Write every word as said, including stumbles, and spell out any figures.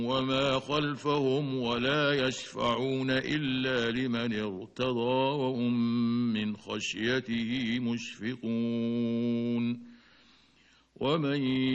وما خلفهم ولا يشفعون إلا لمن ارتضى وهم من خشيته مشفقون. ومن